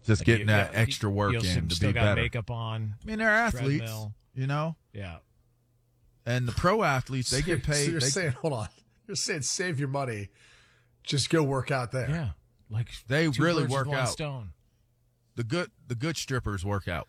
Just Like getting that extra work in to still be got better. Makeup on. I mean, they're athletes, treadmill. you know? Yeah. And the pro athletes, they get paid. So you're saying, hold on. You're saying save your money. Just go work out there. Yeah. Like they two really birds with work one out. Stone. The good strippers work out.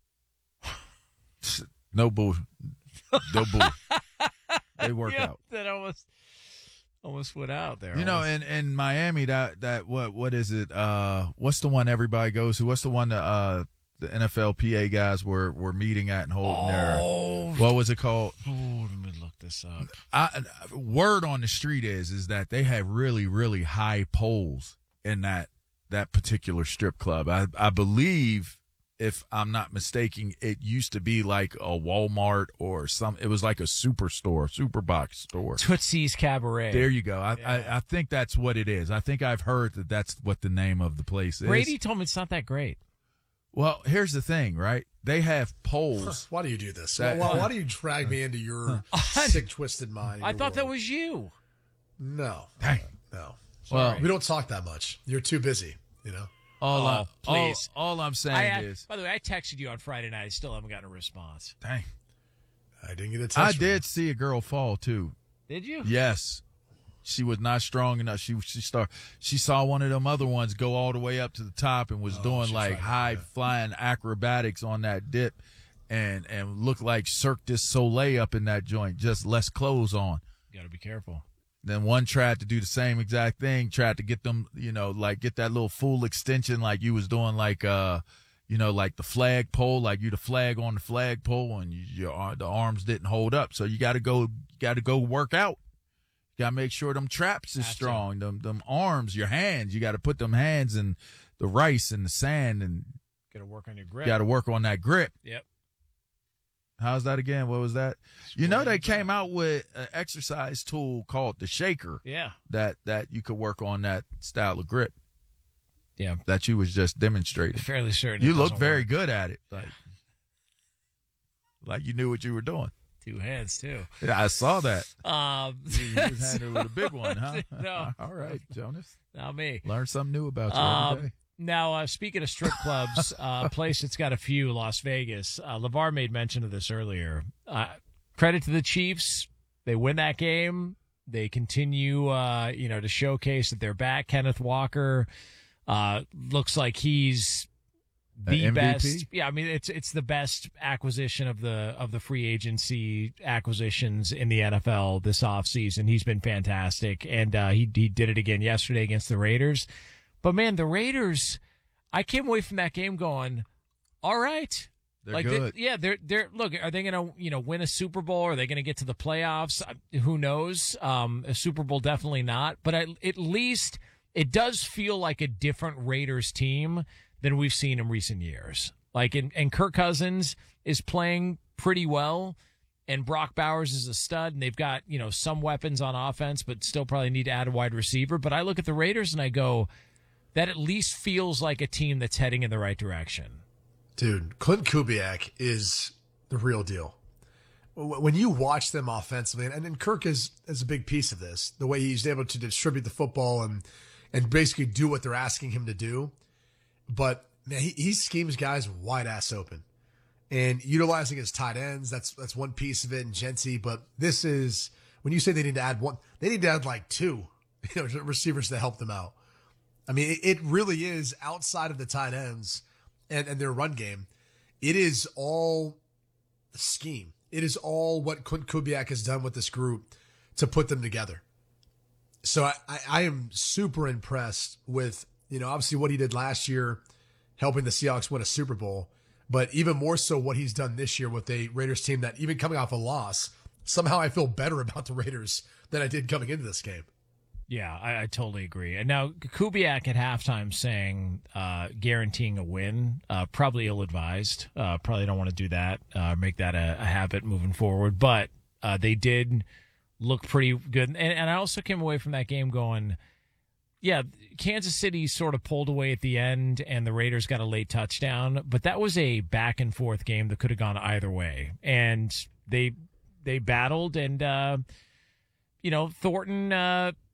No bull. No bull. They work out. That almost went out there. You know, in Miami, that what is it? What's the one everybody goes to? What's the one that the NFLPA guys were meeting at and holding there? What was it called? Oh, let me look this up. Word on the street is that they have really, really high poles in that particular strip club. I believe, if I'm not mistaken, it used to be like a Walmart or it was like a Superbox store. Tootsie's Cabaret. There you go. I think that's what it is. I think I've heard that's what the name of the place is. Brady told me it's not that great. Well, here's the thing, right? They have poles. Why do you do this? Why do you drag me into your sick, twisted mind? I thought that was you. No. Dang. No. Well, we don't talk that much. You're too busy, you know? Please. All I'm saying is. By the way, I texted you on Friday night. I still haven't gotten a response. Dang. I didn't get a text. I did see a girl fall, too. Did you? Yes. She was not strong enough. She saw one of them other ones go all the way up to the top and was doing like high flying acrobatics on that dip and looked like Cirque du Soleil up in that joint, just less clothes on. You got to be careful. Then one tried to do the same exact thing, tried to get them, like get that little full extension like you was doing like, like the flag pole, like you the flag on the flag pole and the arms didn't hold up. So you got to go work out. You got to make sure them traps is strong. Them arms, your hands, you got to put them hands in the rice and the sand and got to work on your grip. Got to work on that grip. Yep. How's that again? What was that? They came out with an exercise tool called the shaker. Yeah. That you could work on that style of grip. Yeah. That you was just demonstrating. Fairly certain. You look very good at it. Like you knew what you were doing. Two hands too. Yeah, I saw that. You was handling with a big one, huh? No. All right, Jonas. Not me. Learn something new about you every day. Now, speaking of strip clubs, a place that's got a few, Las Vegas. LeVar made mention of this earlier. Credit to the Chiefs. They win that game. They continue, to showcase that they're back. Kenneth Walker looks like he's the best. Yeah, I mean, it's the best acquisition of the free agency acquisitions in the NFL this offseason. He's been fantastic, and he did it again yesterday against the Raiders. But, man, the Raiders, I came away from that game going, all right. They're good. They're look, are they going to, win a Super Bowl? Are they going to get to the playoffs? Who knows? A Super Bowl, definitely not. But at least it does feel like a different Raiders team than we've seen in recent years. And Kirk Cousins is playing pretty well. And Brock Bowers is a stud, and they've got, some weapons on offense, but still probably need to add a wide receiver. But I look at the Raiders and I go, that at least feels like a team that's heading in the right direction. Dude, Clint Kubiak is the real deal. When you watch them offensively, and Kirk is a big piece of this, the way he's able to distribute the football and basically do what they're asking him to do. But, man, he schemes guys wide ass open. And utilizing his tight ends, that's one piece of it, and Gentry. But this is, when you say they need to add one, they need to add like two, receivers to help them out. I mean, it really is outside of the tight ends and their run game. It is all the scheme. It is all what Clint Kubiak has done with this group to put them together. So I am super impressed with, obviously what he did last year, helping the Seahawks win a Super Bowl, but even more so what he's done this year with a Raiders team that, even coming off a loss, somehow I feel better about the Raiders than I did coming into this game. Yeah, I totally agree. And now Kubiak at halftime saying guaranteeing a win, probably ill-advised. Probably don't want to do that, make that a habit moving forward. But they did look pretty good. And I also came away from that game going, yeah, Kansas City sort of pulled away at the end, and the Raiders got a late touchdown. But that was a back-and-forth game that could have gone either way. And they battled, and, Thornton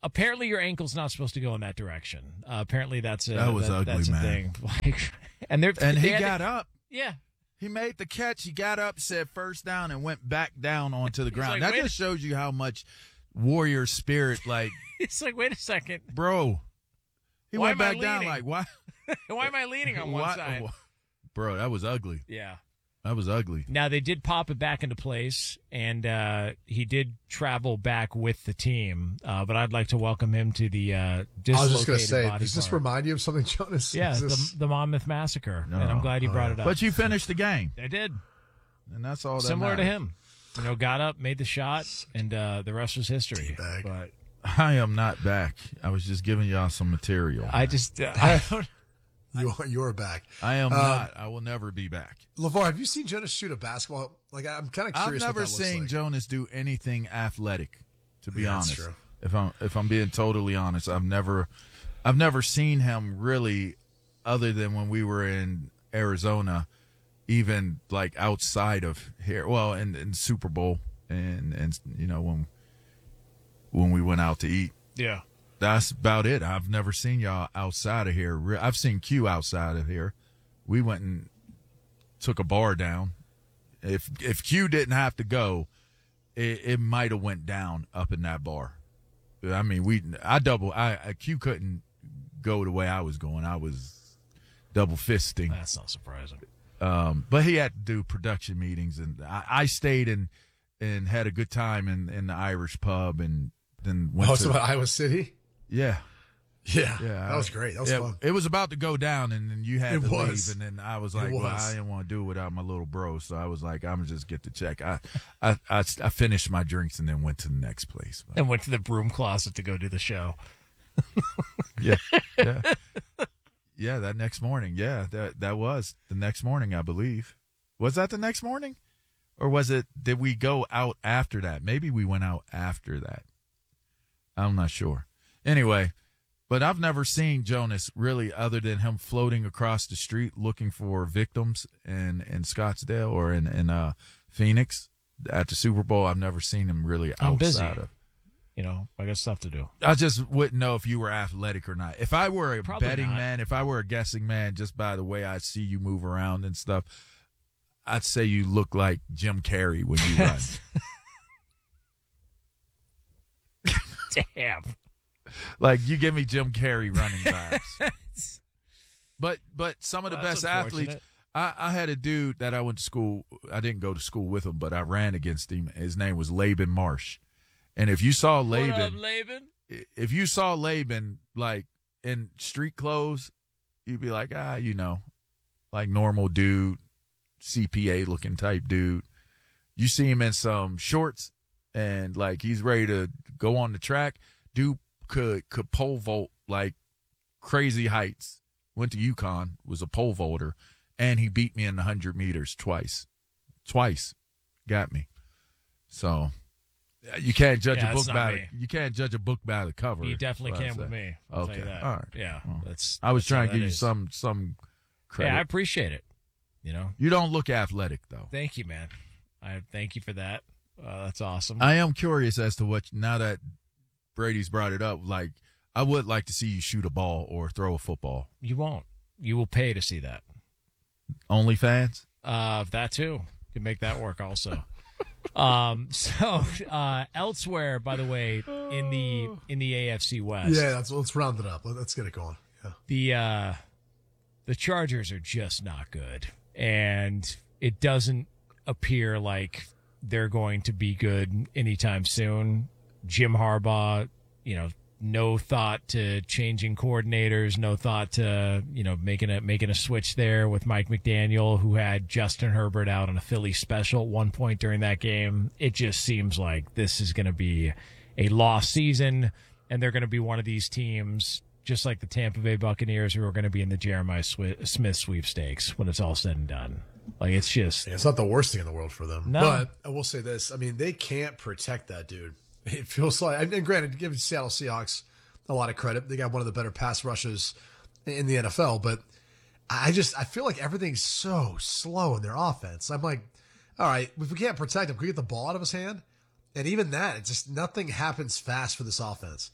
Apparently, your ankle's not supposed to go in that direction. Apparently, that's a That was ugly, that's a man. thing. Like, and he had got up. Yeah, He made the catch. He got up, said first down, and went back down onto the ground. like, That wait just shows you how much warrior spirit, like, it's like, wait a second, bro. He Why went am I back down leaning? like, why? why am I leaning on one Why- side? Bro, that was ugly. Yeah. That was ugly. Now they did pop it back into place, and he did travel back with the team. But I'd like to welcome him to the I dislocated was just going to say, body does this part. remind you of something, Jonas? Yeah, Is this- the Monmouth Massacre, No. and I'm glad you brought it up. But you finished the game, I did. and that's all that Similar to matters. him. Got up, made the shot, and the rest was history. Teabag. But I am not back. I was just giving y'all some material. I just, I don't. You're back. I am not. I will never be back. LeVar, have you seen Jonas shoot a basketball? Like, I'm kind of I've curious. never what that looks seen like. Jonas do anything athletic. To be Yeah, that's honest, true. if I'm being totally honest, I've never seen him really, other than when we were in Arizona, even like outside of here. Well, in Super Bowl and you know when we went out to eat. Yeah. That's about it. I've never seen y'all outside of here. I've seen Q outside of here. We went and took a bar down. If Q didn't have to go, it might have went down up in that bar. I mean, Q couldn't go the way I was going. I was double fisting. That's not surprising. But he had to do production meetings, and I stayed and had a good time in the Irish pub, and then went Oh, it's to about Iowa City? yeah. Yeah. Yeah, That was great. That was yeah, fun. It was about to go down, and then you had It to was. leave, and then I was It like, "Well, was. I didn't want to do it without my little bro," so I was like, "I'm gonna just get the check." I finished my drinks and then went to the next place. But, And went to the broom closet to go do the show. yeah. That next morning, that was the next morning, I believe. Was that the next morning, or was it? Did we go out after that? Maybe we went out after that. I'm not sure. Anyway. But I've never seen Jonas really, other than him floating across the street looking for victims in Scottsdale or in Phoenix at the Super Bowl. I've never seen him really I'm busy. outside of. I got stuff to do. I just wouldn't know if you were athletic or not. If I were a Probably betting not. man, if I were a guessing man, just by the way I see you move around and stuff, I'd say you look like Jim Carrey when you run. Damn. Like you give me Jim Carrey running vibes. But some of the Well, that's best athletes. unfortunate. I had a dude that I went to school. I didn't go to school with him, but I ran against him. His name was Laban Marsh. And if you saw What up, Laban, Laban? if you saw Laban like in street clothes, you'd be like, like normal dude, CPA looking type dude. You see him in some shorts and like he's ready to go on the track. Dude could pole vault like crazy heights. Went to UConn, was a pole vaulter, and he beat me in the 100 meters twice. Got me. So you can't judge Yeah, a book that's not by me. you can't judge a book by the cover. You definitely is what can I with say. me. I'll tell you Okay, that. all right. Yeah, Well, that's. I was that's how trying to that give you is. some credit. Yeah, I appreciate it. You don't look athletic though. Thank you, man. I thank you for that. That's awesome. I am curious as to what now that Brady's brought it up. Like, I would like to see you shoot a ball or throw a football. You won't. You will pay to see that. OnlyFans? That too. Can make that work also. Elsewhere, by the way, in the AFC West, Yeah, let's round it up. Let's get it going. Yeah. the Chargers are just not good, and it doesn't appear like they're going to be good anytime soon. Jim Harbaugh, no thought to changing coordinators, no thought to, making a switch there with Mike McDaniel, who had Justin Herbert out on a Philly special at one point during that game. It just seems like this is going to be a lost season, and they're going to be one of these teams, just like the Tampa Bay Buccaneers, who are going to be in the Jeremiah Smith sweepstakes when it's all said and done. Like, it's just... It's not the worst thing in the world for them. No. But I will say this. I mean, they can't protect that dude. It feels like, and granted, give the Seattle Seahawks a lot of credit. They got one of the better pass rushes in the NFL, but I feel like everything's so slow in their offense. I'm like, all right, if we can't protect him, can we get the ball out of his hand? And even that, it's just nothing happens fast for this offense.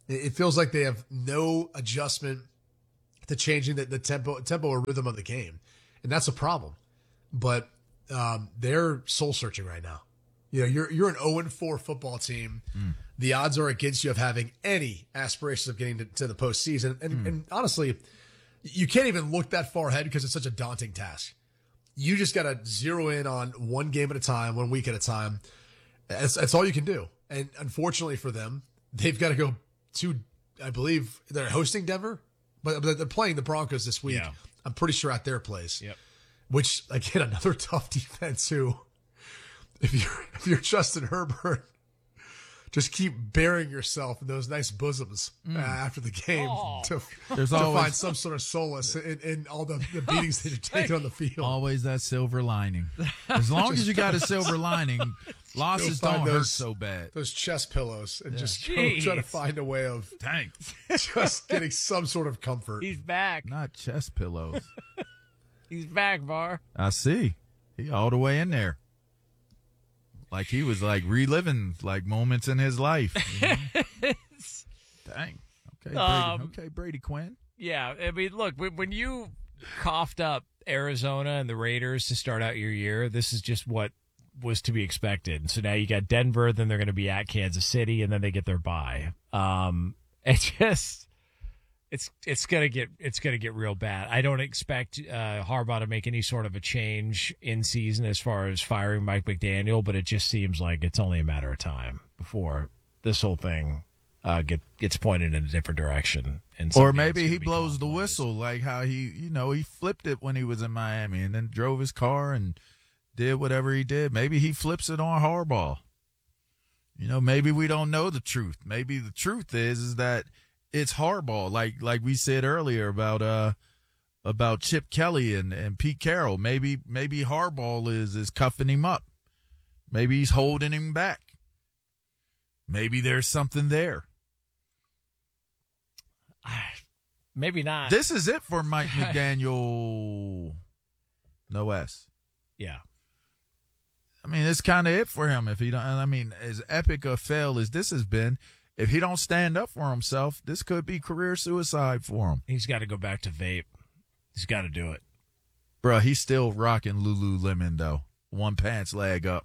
It feels like they have no adjustment to changing the tempo or rhythm of the game, and that's a problem. But they're soul searching right now. You know, you're an 0-4 football team. The odds are against you of having any aspirations of getting to the postseason. And honestly, you can't even look that far ahead because it's such a daunting task. You just got to zero in on one game at a time, 1 week at a time. That's all you can do. And unfortunately for them, they've got to go to, I believe they're hosting Denver, but they're playing the Broncos this week. Yeah. I'm pretty sure at their place. Yep. Which, again, another tough defense who, if you're Justin Herbert, just keep burying yourself in those nice bosoms after the game to find some sort of solace in all the beatings that you're taking on the field. Always that silver lining. As long as you got a silver lining, losses don't hurt so bad. Those chest pillows and just try to find a way of just getting some sort of comfort. He's back. Not chest pillows. He's back, Var. I see. He all the way in there. Like he was like reliving like moments in his life. You know? Dang. Okay, Brady. Okay, Brady Quinn. Yeah, I mean, look, when you coughed up Arizona and the Raiders to start out your year, this is just what was to be expected. So now you got Denver, then they're going to be at Kansas City, and then they get their bye. It's gonna get real bad. I don't expect Harbaugh to make any sort of a change in season as far as firing Mike McDaniel, but it just seems like it's only a matter of time before this whole thing gets pointed in a different direction. And or maybe he blows the whistle, like how he flipped it when he was in Miami and then drove his car and did whatever he did. Maybe he flips it on Harbaugh. You know, maybe we don't know the truth. Maybe the truth is that it's Harbaugh, like we said earlier about Chip Kelly and Pete Carroll. Maybe Harbaugh is cuffing him up. Maybe he's holding him back. Maybe there's something there. Maybe not. This is it for Mike McDaniel. No S. Yeah. I mean, it's kind of it for him. If he don't, I mean, as epic a fail as this has been, if he don't stand up for himself, this could be career suicide for him. He's got to go back to vape. He's got to do it. Bruh, he's still rocking Lululemon, though. One pants leg up.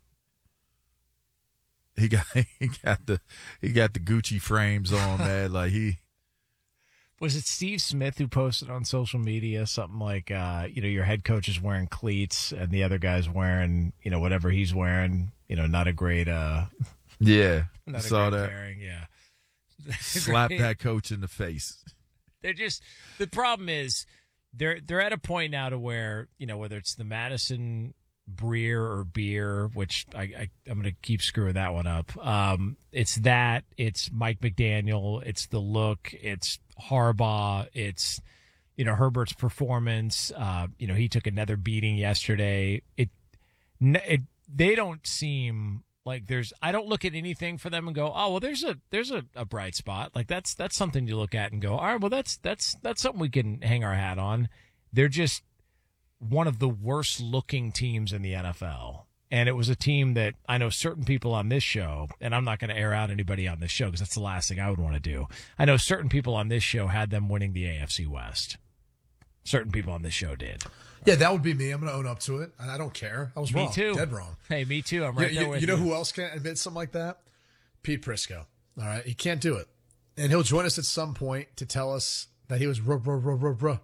He got the Gucci frames on, man. Like Was it Steve Smith who posted on social media something like, your head coach is wearing cleats and the other guy's wearing, whatever he's wearing, not a great, yeah, not saw a great that. Pairing, yeah. Slap that coach in the face. They're just, the problem is they're at a point now to where, whether it's the Madison Breer or Beer, which I'm going to keep screwing that one up. It's Mike McDaniel, it's the look, it's Harbaugh, it's, Herbert's performance. He took another beating yesterday. They don't seem like I don't look at anything for them and go, oh, well, there's a bright spot. Like that's something to look at and go, all right, well, that's something we can hang our hat on. They're just one of the worst looking teams in the NFL. And it was a team that I know certain people on this show, and I'm not going to air out anybody on this show because that's the last thing I would want to do. I know certain people on this show had them winning the AFC West. Certain people on this show did. Yeah, that would be me. I'm going to own up to it. I don't care. I was wrong. Me too. Dead wrong. Hey, me too. I'm right there with you. You know who else can't admit something like that? Pete Prisco. All right? He can't do it. And he'll join us at some point to tell us that he was wrong,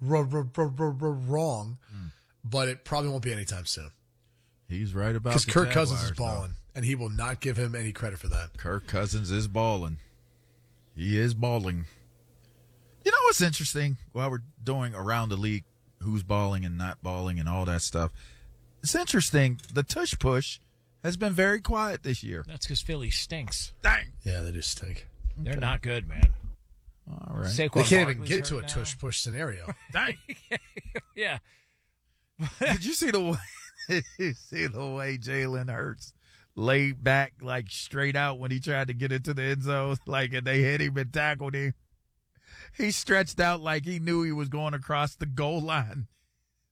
but it probably won't be anytime soon. He's right about because Kirk Cousins is Jaguars, balling, and he will not give him any credit for that. Kirk Cousins is balling. He is balling. You know what's interesting? While we're doing around the league, who's balling and not balling and all that stuff, it's interesting. The tush push has been very quiet this year. That's because Philly stinks. Dang. Yeah, they do stink. They're not good, man. All right. They can't even get to a tush push scenario. Dang. Yeah. Did you see the way? You see the way Jalen Hurts laid back, like straight out when he tried to get into the end zone, like, and they hit him and tackled him. He stretched out like he knew he was going across the goal line.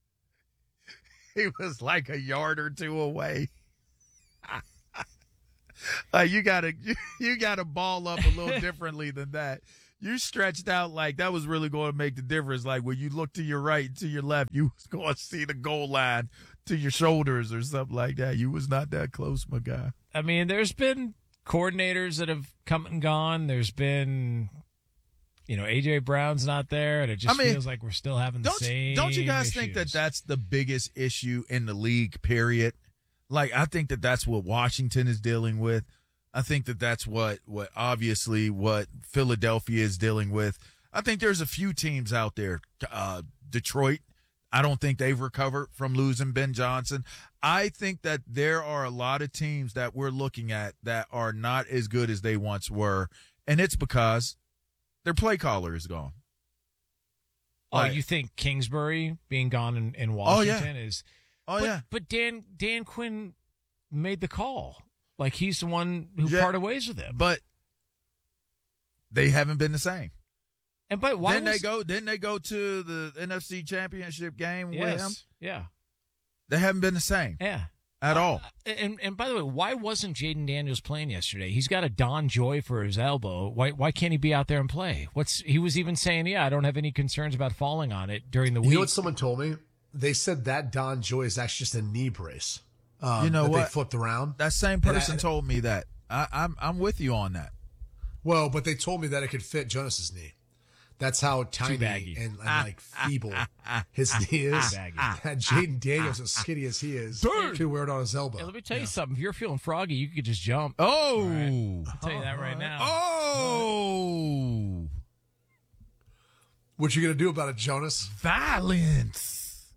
He was like a yard or two away. You gotta ball up a little differently than that. You stretched out like that was really going to make the difference. Like when you look to your right and to your left, you was going to see the goal line to your shoulders or something like that. You was not that close, my guy. I mean, there's been coordinators that have come and gone. There's been, A.J. Brown's not there, and it just feels like we're still having the same Don't you guys issues. think that that's the biggest issue in the league, period? Like, I think that that's what Washington is dealing with. I think that that's what obviously what Philadelphia is dealing with. I think there's a few teams out there. Detroit, I don't think they've recovered from losing Ben Johnson. I think that there are a lot of teams that we're looking at that are not as good as they once were, and it's because their play caller is gone. You think Kingsbury being gone in Washington is – But Dan Quinn made the call. Like, he's the one who parted ways with him. But they haven't been the same. And but why didn't they go to the NFC Championship game with him? Yeah. They haven't been the same. Yeah. At all. And by the way, why wasn't Jaden Daniels playing yesterday? He's got a Don Joy for his elbow. Why can't he be out there and play? He was even saying, I don't have any concerns about falling on it during the week. You know what someone told me? They said that Don Joy is actually just a knee brace. You know what? They flipped around. That same person told me that. I'm with you on that. Well, but they told me that it could fit Jonas's knee. That's how tiny and like feeble his knee is. That Jaden Daniels, as skinny as he is, could wear it on his elbow. Hey, let me tell you something. If you're feeling froggy, you could just jump. Oh, right. I'll tell you that right now. Oh, what you gonna do about it, Jonas? Violence.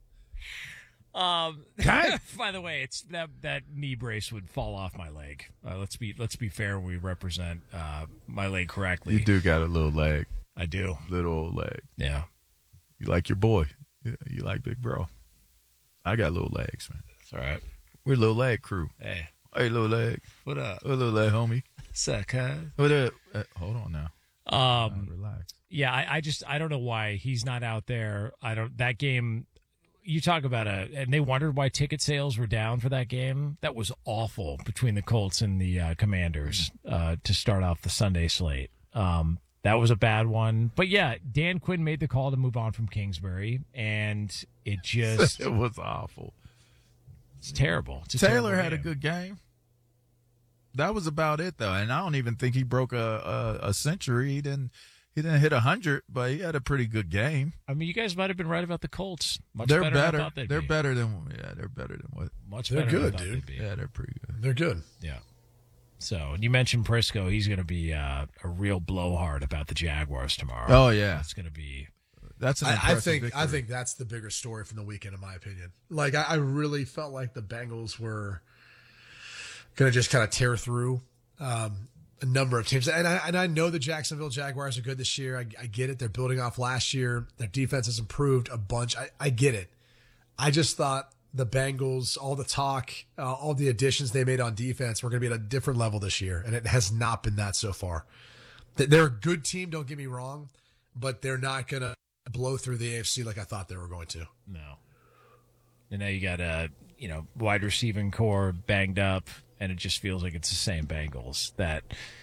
By the way, it's that knee brace would fall off my leg. Let's be fair when we represent my leg correctly. You do got a little leg. I do. Little old leg. Yeah. You like your boy. You like big bro. I got little legs, man. That's all right. We're a little leg crew. Hey, little leg. What up? Hey, little leg, homie. Suck, huh? What up? Hold on now. Relax. Yeah, I don't know why he's not out there. That game. You talk about and they wondered why ticket sales were down for that game. That was awful between the Colts and the Commanders to start off the Sunday slate. That was a bad one. But yeah, Dan Quinn made the call to move on from Kingsbury, and it just it was awful. It's terrible. Taylor had a good game. That was about it though, and I don't even think he broke a century. He didn't hit 100, but he had a pretty good game. I mean, you guys might have been right about the Colts. They're better. Than I thought They're better than what? Much they're better. Good, dude. Yeah, they're pretty good. They're good. Yeah. So, and you mentioned Prisco. He's going to be a real blowhard about the Jaguars tomorrow. Oh yeah, it's going to be. That's an impressive victory. I think that's the bigger story from the weekend, in my opinion. Like I really felt like the Bengals were going to just kind of tear through a number of teams, and I know the Jacksonville Jaguars are good this year. I get it. They're building off last year. Their defense has improved a bunch. I get it. I just thought the Bengals, all the talk, all the additions they made on defense were going to be at a different level this year, and it has not been that so far. They're a good team, don't get me wrong, but they're not going to blow through the AFC like I thought they were going to. No. And now you got a wide receiving core banged up, and it just feels like it's the same Bengals that,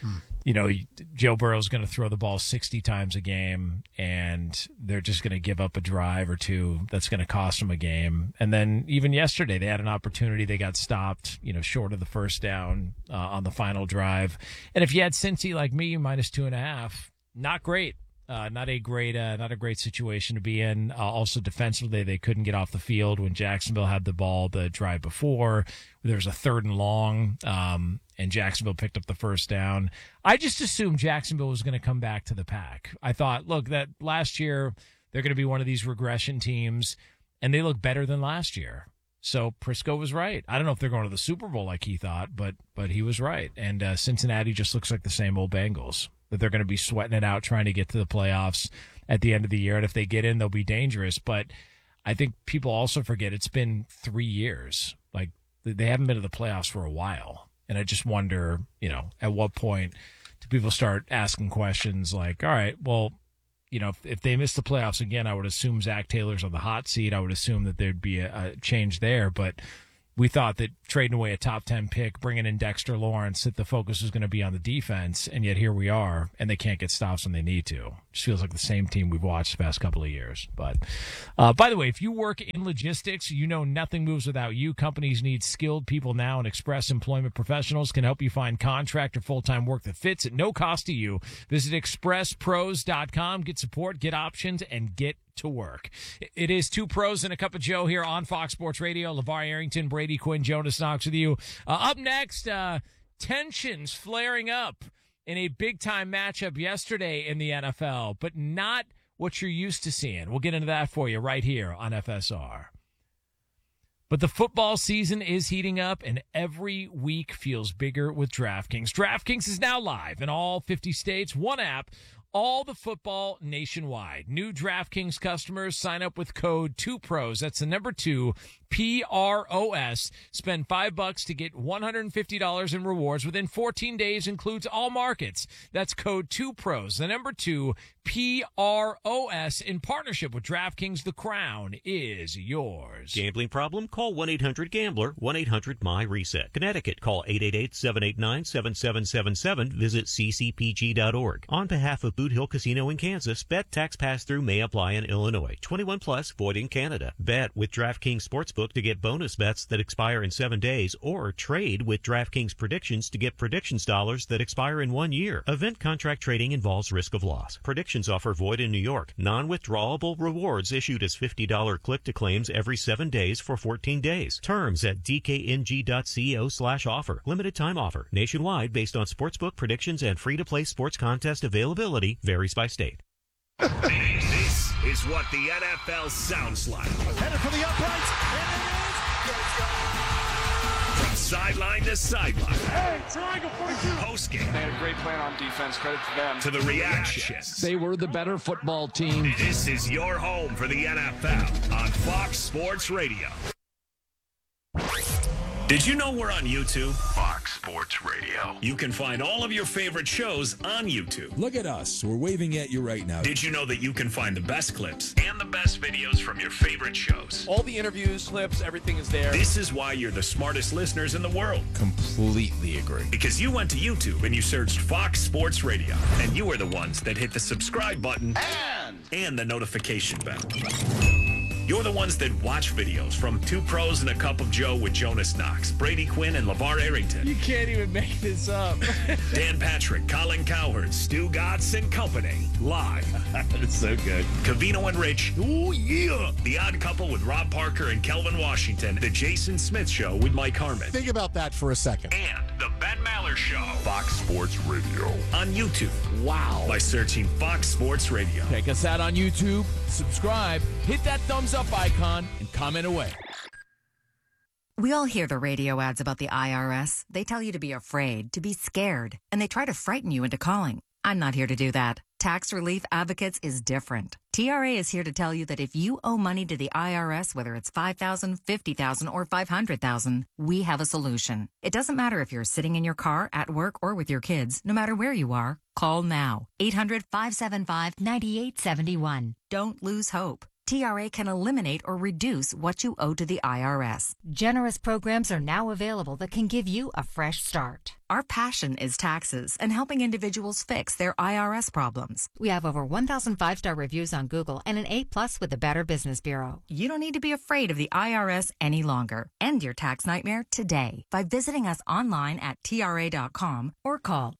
Joe Burrow's going to throw the ball 60 times a game, and they're just going to give up a drive or two that's going to cost them a game. And then even yesterday, they had an opportunity. They got stopped, short of the first down on the final drive. And if you had Cincy like me, -2.5, not great. Not a great situation to be in. Also defensively, they couldn't get off the field when Jacksonville had the ball the drive before. There was a 3rd and long, and Jacksonville picked up the first down. I just assumed Jacksonville was going to come back to the pack. I thought, look, that last year they're going to be one of these regression teams, and they look better than last year. So Prisco was right. I don't know if they're going to the Super Bowl like he thought, but he was right. And Cincinnati just looks like the same old Bengals, that they're going to be sweating it out trying to get to the playoffs at the end of the year. And if they get in, they'll be dangerous. But I think people also forget it's been 3 years. Like, they haven't been to the playoffs for a while. And I just wonder, at what point do people start asking questions like, all right, well, if they miss the playoffs again, I would assume Zach Taylor's on the hot seat. I would assume that there'd be a change there. But we thought that trading away a top 10 pick, bringing in Dexter Lawrence, that the focus was going to be on the defense, and yet here we are, and they can't get stops when they need to. Just feels like the same team we've watched the past couple of years. But by the way, if you work in logistics, you know nothing moves without you. Companies need skilled people now, and Express Employment Professionals can help you find contract or full-time work that fits at no cost to you. Visit expresspros.com. Get support, get options, and get to work. It is Two Pros and a Cup of Joe here on Fox Sports Radio. LeVar Arrington, Brady Quinn, Jonas Knox with you. Up next, tensions flaring up in a big-time matchup yesterday in the NFL, but not what you're used to seeing. We'll get into that for you right here on FSR. But the football season is heating up, and every week feels bigger with DraftKings. DraftKings is now live in all 50 states. One app, all the football nationwide. New DraftKings customers sign up with code 2PROS. That's the number 2, PROS. Spend $5 to get $150 in rewards within 14 days. Includes all markets. That's code 2PROS. The number 2, PROS. In partnership with DraftKings, the crown is yours. Gambling problem? Call 1-800-GAMBLER, 1-800-MY-RESET. Connecticut, call 888-789-7777. Visit ccpg.org. On behalf of Boot Hill Casino in Kansas, bet tax pass-through may apply in Illinois. 21 plus, void in Canada. Bet with DraftKings Sportsbook to get bonus bets that expire in 7 days, or trade with DraftKings Predictions to get predictions dollars that expire in 1 year. Event contract trading involves risk of loss. Predictions offer void in New York. Non-withdrawable rewards issued as $50 click-to-claims every 7 days for 14 days. Terms at dkng.co/offer. Limited time offer. Nationwide based on sportsbook predictions and free-to-play sports contest availability varies by state. This is what the NFL sounds like. Headed for the uprights, and From sideline to sideline. Hey, triangle 42. Post-game. They had a great plan on defense. Credit to them. To the reactions. They were the better football team. This is your home for the NFL on Fox Sports Radio. Did you know we're on YouTube? Fox Sports Radio. You can find all of your favorite shows on YouTube. Look at us. We're waving at you right now. Did you know that you can find the best clips and the best videos from your favorite shows? All the interviews, clips, everything is there. This is why you're the smartest listeners in the world. Completely agree. Because you went to YouTube and you searched Fox Sports Radio, and you were the ones that hit the subscribe button and the notification bell. You're the ones that watch videos from Two Pros and a Cup of Joe with Jonas Knox, Brady Quinn, and LeVar Arrington. You can't even make this up. Dan Patrick, Colin Cowherd, Stu Gatz and company. Live. It's so good. Covino and Rich. Oh, yeah. The Odd Couple with Rob Parker and Kelvin Washington. The Jason Smith Show with Mike Harmon. Think about that for a second. And the Ben Maller Show. Fox Sports Radio. On YouTube. Wow. By searching Fox Sports Radio. Check us out on YouTube, subscribe, hit that thumbs up icon, and comment away. We all hear the radio ads about the IRS. They tell you to be afraid, to be scared, and they try to frighten you into calling. I'm not here to do that. Tax Relief Advocates is different. TRA is here to tell you that if you owe money to the IRS, whether it's $5,000, $50,000, or $500,000, we have a solution. It doesn't matter if you're sitting in your car, at work, or with your kids. No matter where you are, call now. 800-575-9871. Don't lose hope. TRA can eliminate or reduce what you owe to the IRS. Generous programs are now available that can give you a fresh start. Our passion is taxes and helping individuals fix their IRS problems. We have over 1,000 5-star reviews on Google and an A+ with the Better Business Bureau. You don't need to be afraid of the IRS any longer. End your tax nightmare today by visiting us online at TRA.com or call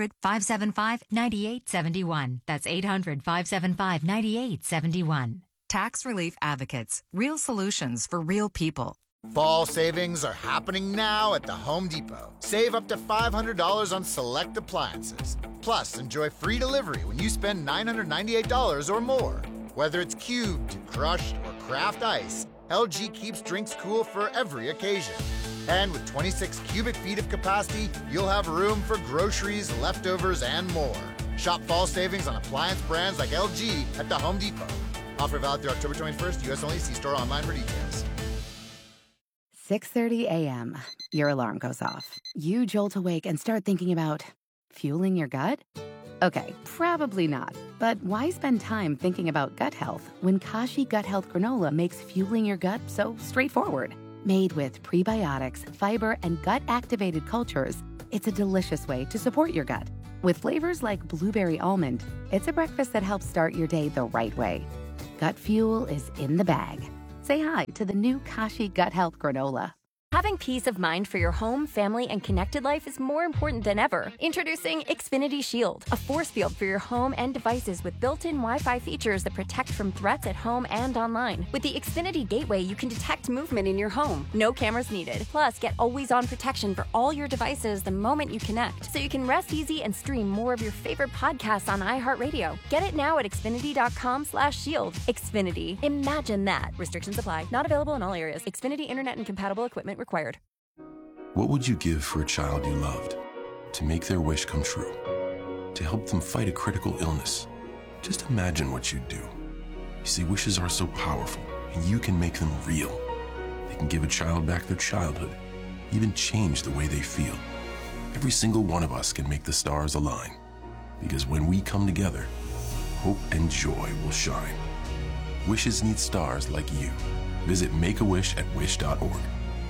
800-575-9871. That's 800-575-9871. Tax Relief Advocates. Real solutions for real people. Fall savings are happening now at the Home Depot. Save up to $500 on select appliances. Plus, enjoy free delivery when you spend $998 or more. Whether it's cubed, crushed, or craft ice, LG keeps drinks cool for every occasion. And with 26 cubic feet of capacity, you'll have room for groceries, leftovers, and more. Shop fall savings on appliance brands like LG at the Home Depot. Offer valid through October 21st, U.S. only. See store online for details. 6:30 a.m. Your alarm goes off. You jolt awake and start thinking about fueling your gut? Okay, probably not. But why spend time thinking about gut health when Kashi Gut Health Granola makes fueling your gut so straightforward? Made with prebiotics, fiber, and gut-activated cultures, it's a delicious way to support your gut. With flavors like blueberry almond, it's a breakfast that helps start your day the right way. Gut Fuel is in the bag. Say hi to the new Kashi Gut Health Granola. Having peace of mind for your home, family, and connected life is more important than ever. Introducing Xfinity Shield, a force field for your home and devices with built-in Wi-Fi features that protect from threats at home and online. With the Xfinity Gateway, you can detect movement in your home. No cameras needed. Plus, get always-on protection for all your devices the moment you connect, so you can rest easy and stream more of your favorite podcasts on iHeartRadio. Get it now at Xfinity.com/shield. Xfinity. Imagine that. Restrictions apply. Not available in all areas. Xfinity Internet and compatible equipment required. What would you give for a child you loved? To make their wish come true? To help them fight a critical illness? Just imagine what you'd do. You see, wishes are so powerful, and you can make them real. They can give a child back their childhood, even change the way they feel. Every single one of us can make the stars align. Because when we come together, hope and joy will shine. Wishes need stars like you. Visit Make-A-Wish at wish.org.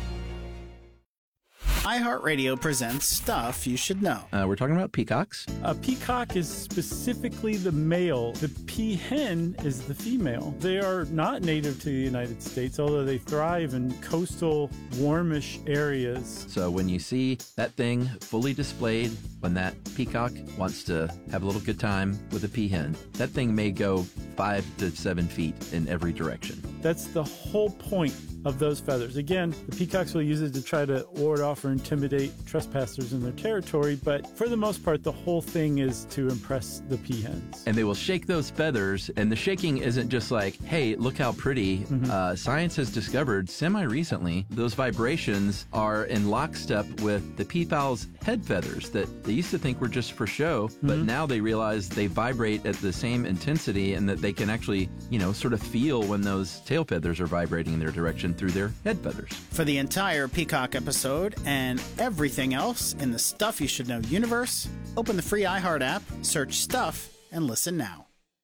iHeartRadio presents Stuff You Should Know. We're talking about peacocks. A peacock is specifically the male. The peahen is the female. They are not native to the United States, although they thrive in coastal, warmish areas. So when you see that thing fully displayed, when that peacock wants to have a little good time with a peahen, that thing may go 5 to 7 feet in every direction. That's the whole point of those feathers. Again, the peacocks will use it to try to ward off or intimidate trespassers in their territory, but for the most part, the whole thing is to impress the peahens. And they will shake those feathers, and the shaking isn't just like, hey, look how pretty. Science has discovered semi-recently those vibrations are in lockstep with the peafowl's head feathers that they used to think were just for show, but now they realize they vibrate at the same intensity and that they can actually, sort of feel when those tail feathers are vibrating in their direction through their head feathers. For the entire Peacock episode and everything else in the Stuff You Should Know universe, open the free iHeart app, search Stuff, and listen now.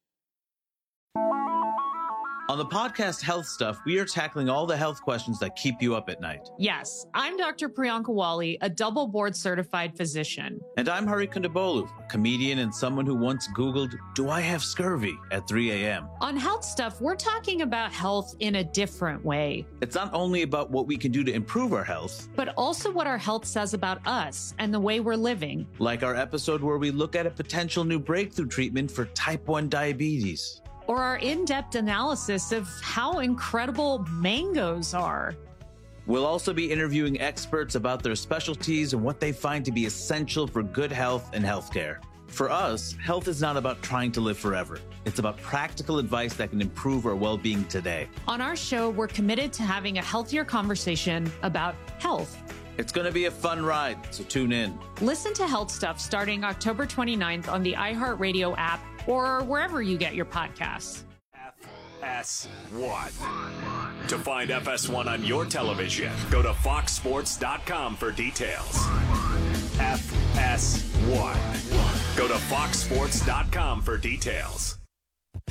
On the podcast Health Stuff, we are tackling all the health questions that keep you up at night. Yes, I'm Dr. Priyanka Wali, a double board certified physician. And I'm Hari Kondabolu, a comedian and someone who once Googled, "Do I have scurvy?" at 3 a.m. On Health Stuff, we're talking about health in a different way. It's not only about what we can do to improve our health, but also what our health says about us and the way we're living. Like our episode where we look at a potential new breakthrough treatment for type 1 diabetes. Or our in-depth analysis of how incredible mangoes are. We'll also be interviewing experts about their specialties and what they find to be essential for good health and healthcare. For us, health is not about trying to live forever. It's about practical advice that can improve our well-being today. On our show, we're committed to having a healthier conversation about health. It's going to be a fun ride, so tune in. Listen to Health Stuff starting October 29th on the iHeartRadio app or wherever you get your podcasts. FS1. To find FS1 on your television, go to foxsports.com for details. FS1. Go to foxsports.com for details.